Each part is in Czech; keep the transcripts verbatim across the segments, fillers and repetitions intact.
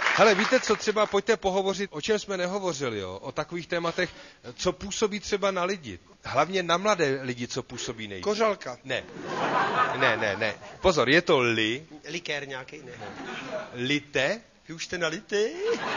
Hele, víte co, třeba pojďte pohovořit, o čem jsme nehovořili, jo? O takových tématech, co působí třeba na lidi. Hlavně na mladé lidi, co působí nejvíc. Kořalka. Ne. Ne, ne, ne. Pozor, je to li. Likér nějaký, ne. Lite. Vy už jste na lity?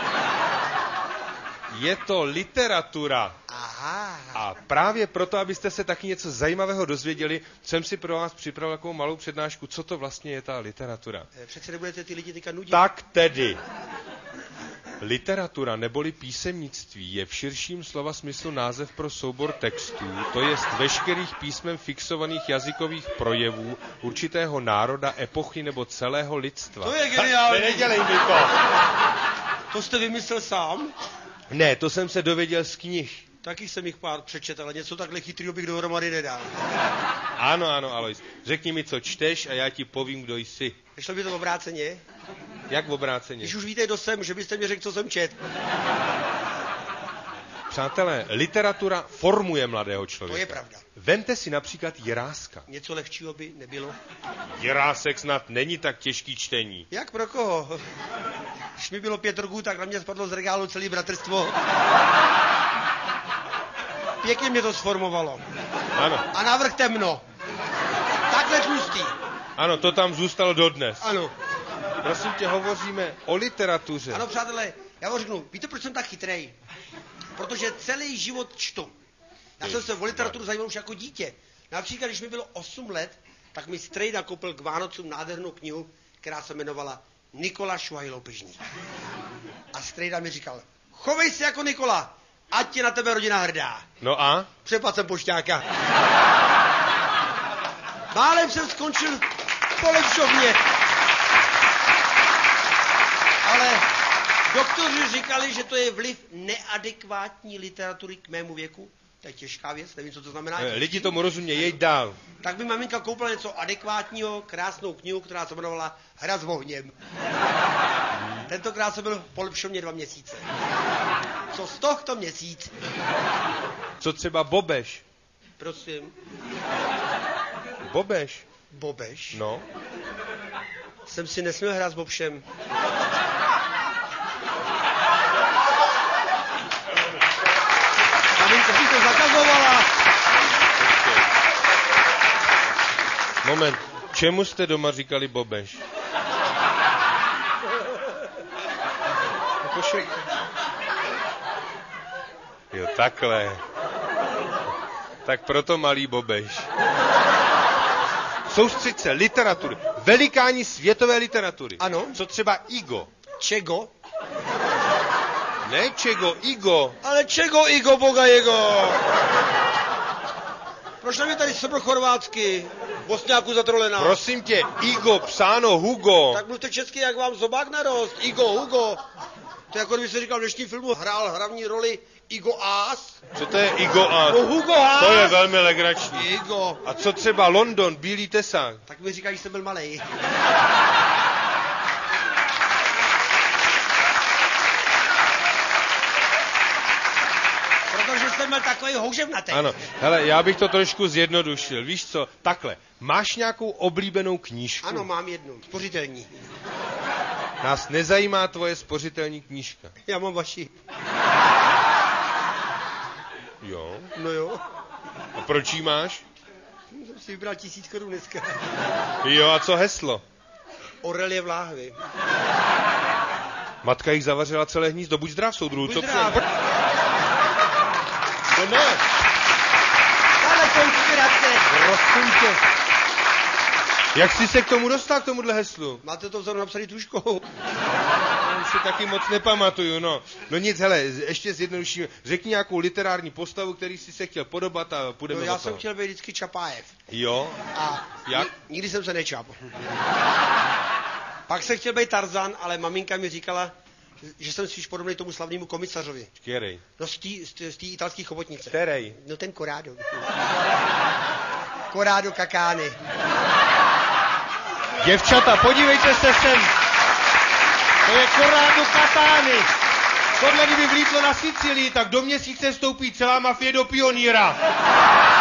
Je to literatura. Aha. A právě proto, abyste se taky něco zajímavého dozvěděli, jsem si pro vás připravil takovou malou přednášku, co to vlastně je ta literatura. Přece nebudete ty lidi teďka nudit. Tak tedy. Literatura neboli písemnictví je v širším slova smyslu název pro soubor textů, to jest veškerých písmem fixovaných jazykových projevů určitého národa, epochy nebo celého lidstva. To je geniální. Ha, nedělej mi to. To jste vymyslel sám? Ne, to jsem se dověděl z knih. Taky jsem jich pár přečet, ale něco takhle chytrýho bych dohromady nedal. Ano, ano, Alois. Řekni mi, co čteš a já ti povím, kdo jsi. Šlo by to obráceně? Jak obráceně? Když už víte, kdo jsem, že byste mi řekl, co jsem čet. Přátelé, literatura formuje mladého člověka. To je pravda. Vemte si například Jiráska. Něco lehčího by nebylo. Jirásek snad není tak těžký čtení. Jak pro koho? Když mi bylo pět roků, tak na mě spadlo z regálu celý bratrstvo. Pěkně mě to sformovalo. Ano. A navrch temno. Takhle tlustý. Ano, to tam zůstalo dodnes. Ano. Prosím tě, hovoříme o literatuře. Ano, přátelé, já vám řeknu, víte, proč jsem tak chytrej? Protože celý život čtu. Já jsem se o literaturu zajímal už jako dítě. Například, když mi bylo osm let, tak mi strejda koupil k Vánocům nádhernou knihu, která se jmenovala Nikola Šuhaj Loupežník. A strejda mi říkal, chovej se jako Nikola, ať je na tebe rodina hrdá. No a? Přepad jsem pošťáka. Málem jsem skončil v polepšovně. Ale doktoři říkali, že to je vliv neadekvátní literatury k mému věku. To je těžká věc, nevím, co to znamená. E, lidi tomu rozumějí, jeď dál. Tak by maminka koupila něco adekvátního, krásnou knihu, která se jmenovala Hra s ohněm. Tentokrát jsem byl v polepšovně dva měsíce. Co z tohto měsíc? Co třeba Bobeš? Prosím. Bobeš? Bobeš? No. Jsem si nesměl hrát s Bobšem. Maminka si to zakazovala. Moment, čemu jste doma říkali Bobeš? Košek. Jo, takhle. Tak proto malý Bobeš. Soustřeď se, literatury. Velikáni světové literatury. Ano. Co třeba Igo? Čego? Ne Čego, Igo. Ale čego Igo, boga jego? Proč na mě tady sebro chorvátsky? Bosňáku zatrolena. Prosím tě, Igo, psáno Hugo. Tak mluvte česky, jak vám zobák narost. Igo, Hugo. To je jako kdyby se říkal v dnešním filmu, hrál hlavní roli Igo Haas. Co to je Igo Haas? No Hugo Haas. To je velmi legrační. Igo. A co třeba London, Bílý tesák? Tak mi říkají, že jsem byl malej. Protože jsem byl takový houževnatý. Ano, hele, já bych to trošku zjednodušil. Víš co, takhle, máš nějakou oblíbenou knížku? Ano, mám jednu, spořitelní. Nás nezajímá tvoje spořitelní knížka. Já mám vaši. Jo? No jo. A proč jí máš? Jsem si vybral tisíc korun dneska. Jo, a co heslo? Orel je v láhvi. Matka jich zavařila celé hnízdo, buď zdrav, soudruhu. Buď Co zdrav. přijde? To ne. Ale konspirace. Rozsuňte. Jak jsi se k tomu dostal, k tomuhle heslu? Máte to vzadu napsaný tužkou. Já už si taky moc nepamatuju, no. No nic, hele, ještě zjednodušíme. Řekni nějakou literární postavu, který jsi se chtěl podobat a půjdeme No, do já toho. jsem chtěl být vždycky Čapájev. Jo? A Jak? Ni- nikdy jsem se nečap. Pak jsem chtěl být Tarzan, ale maminka mi říkala, že jsem spíš podobný tomu slavnému komisařovi. Který? No z té z té italské chobotnice. Který? No ten Corrado. Corrado Kakány. Děvčata, podívejte se sem. To je Corrado Katány. Tohle kdyby vlítlo na Sicílii, tak do měsíce vstoupí celá mafie do pionýra.